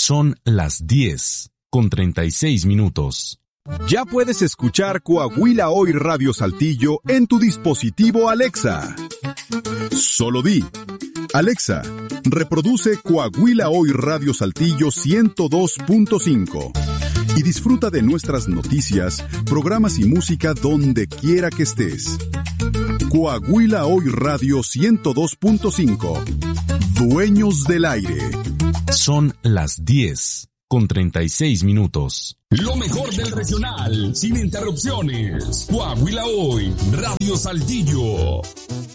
Son las 10:36. Ya puedes escuchar Coahuila Hoy Radio Saltillo en tu dispositivo Alexa. Solo di: Alexa, reproduce Coahuila Hoy Radio Saltillo 102.5 y disfruta de nuestras noticias, programas y música donde quiera que estés. Coahuila Hoy Radio 102.5. Dueños del aire. Son las 10:36. Lo mejor del regional, sin interrupciones. Coahuila Hoy, Radio Saltillo.